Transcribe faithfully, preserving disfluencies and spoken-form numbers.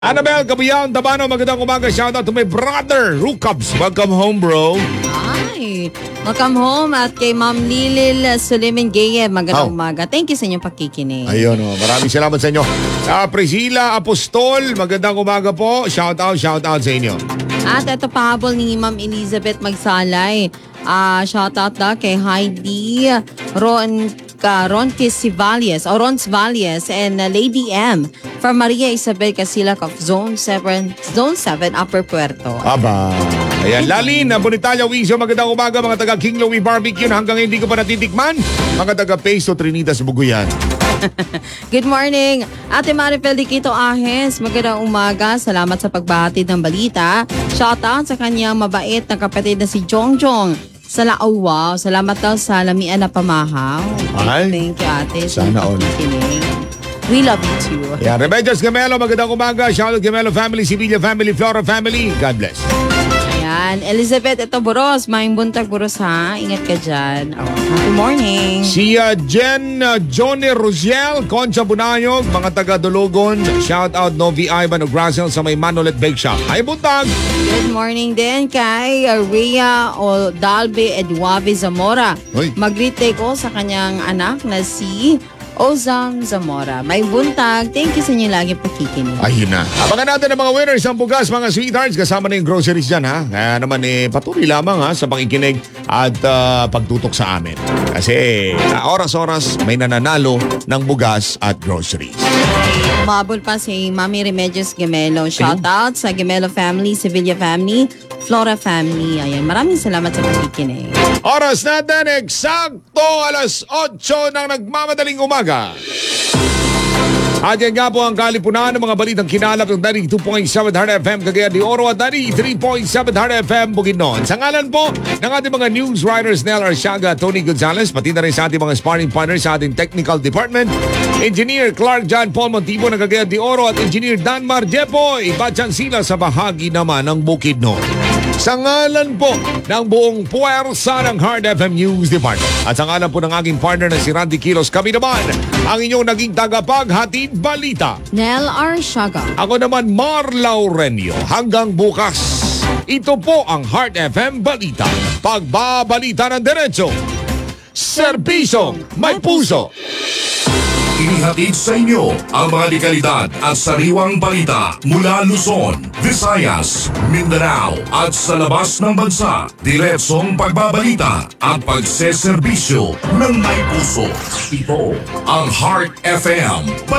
Annabelle Cabuyaw, Tabano, magandang umaga. Shout out to my brother, Rukabs. Welcome home, bro. Ay, welcome home at kay Ma'am Lilil Suleiman Gaye. Magandang Oh. umaga. Thank you sa inyong pakikinig. Ayun, oh, maraming salamat sa inyo. Uh, Priscilla Apostol, magandang umaga po. Shout out, shout out sa inyo. At ito pahabol ni Ma'am Elizabeth Magsalay. Ah, shout out daw kay Heidi Ron ka Ronquis Valles o Rons Valles and uh, Lady M from Maria Isabel Casilac of Zone seven, Zone seven Upper Puerto. Aba. Ayan, Lalin, Bonitalia, Wiso, magandang umaga. Mga taga King Louie Barbecue na hanggang hindi ko pa natitikman. Mga taga Peso Trinitas Buguyan. Good morning, Ate Maripel Diquito Ahes. Magandang umaga. Salamat sa pagbahatid ng balita. Shout out sa kanyang mabait na kapatid na si Jongjong. Sala, oh wow, salamat daw sa lamian na pamahaw. Ay, Thank you, ate. sana all. Kinig. We love you too. Ayan, Remedios Gamelo, magandang umaga. Shout out Gamelo family, Sevilla family, Flora family. God bless. Ayan, Elizabeth, ito Boros. Maing buntag Boros ha. Ingat ka dyan. Oh, happy morning. Si uh, Jen uh, Johnny Rosiel, Concha Bunayog, mga taga Dulugon. Shout out Novi Ivan Ograsel sa may Manolet Bake Shop. Ay buntag! Good morning din kay uh, Rhea o Dalbe Eduave Zamora. Hoy. Mag-retake ko sa kanyang anak na si Ozam Zamora. May buntag. Thank you sa inyo lagi pakikinig. Ayun na. Abangan natin ang mga winners ng bugas, mga sweethearts. Kasama na yung groceries dyan, ha? Kaya naman, eh, patuloy lamang, ha, sa pakikinig at uh, pagtutok sa amin. Kasi uh, oras-oras may nananalo ng bugas at groceries. Umabol pa si Mami Remedios Gemelo. Shout out sa Gemelo family, Sevilla family, Flora family. Ayan, maraming salamat sa pakikinig. Oras natin, eksakto alas otso ng nagmamadaling umaga. At yan nga po ang kalipunan ng mga balitang kinalap ng ninety-two point seven Heart F M Cagayan de Oro at ninety-three point seven Heart F M Bukidnon. Sa ngalan po ng ating mga news writers Nel Arsiaga, Tony Gonzalez, pati na rin sa ating mga sparring partners sa ating technical department, Engineer Clark John Paul Montibo ng Cagayan de Oro at Engineer Danmar Jepoy, batyan sila sa bahagi naman ng Bukidnon. Sa ngalan po ng buong puwersa ng Heart F M News Department at sa ngalan po ng aking partner na si Randy Kilos, kami naman ang inyong naging tagapaghatid balita. Nel Arsiaga. Ako naman Mar Laurenio. Hanggang bukas, ito po ang Heart F M Balita. Pagbabalita ng diretso, serbisyong may puso. Inihatid sa inyo ang mga dekalidad at sariwang balita mula Luzon, Visayas, Mindanao at sa labas ng bansa. Diretsong pagbabalita at pagseserbisyo ng may puso. Ito ang Heart F M.